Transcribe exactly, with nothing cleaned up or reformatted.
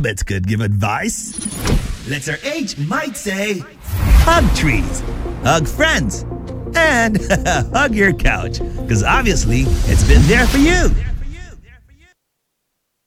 Rabbits could give advice. Letter H might say, hug trees, hug friends, and hug your couch, because obviously it's been there for you.